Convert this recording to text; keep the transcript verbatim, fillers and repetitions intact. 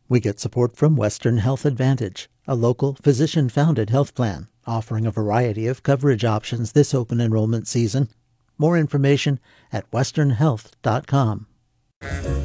We get support from Western Health Advantage, a local physician-founded health plan offering a variety of coverage options this open enrollment season. More information at western health dot com.